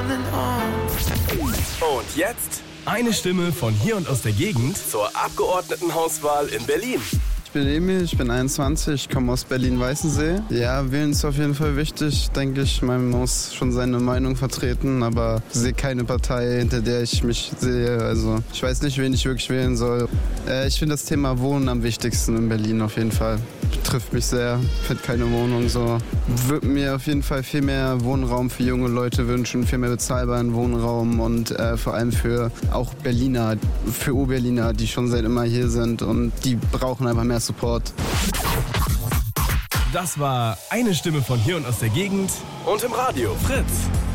Und jetzt eine Stimme von hier und aus der Gegend zur Abgeordnetenhauswahl in Berlin. Ich bin Emil, ich bin 21, ich komme aus Berlin-Weißensee. Ja, wählen ist auf jeden Fall wichtig, denke ich. Man muss schon seine Meinung vertreten, aber ich sehe keine Partei, hinter der ich mich sehe. Also ich weiß nicht, wen ich wirklich wählen soll. Ich finde das Thema Wohnen am wichtigsten in Berlin auf jeden Fall. Trifft mich sehr, finde keine Wohnung so. Würde mir auf jeden Fall viel mehr Wohnraum für junge Leute wünschen, viel mehr bezahlbaren Wohnraum und vor allem für auch Berliner, für U-Berliner, die schon seit immer hier sind und die brauchen einfach mehr Support. Das war eine Stimme von hier und aus der Gegend und im Radio Fritz.